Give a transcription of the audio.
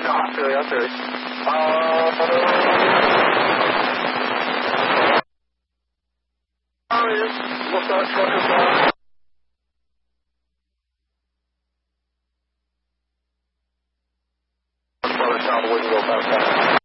I feel you. What's that truck about? By the time we can go past that.